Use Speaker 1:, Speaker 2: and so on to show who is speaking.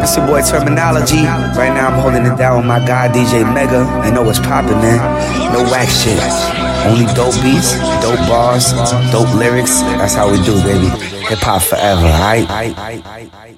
Speaker 1: It's your boy Terminology. Right now I'm holding it down with my guy DJ Mega. I know what's poppin', man. No whack shit. Only dope beats, dope bars, dope lyrics. That's how we do, baby. Hip hop forever, alright?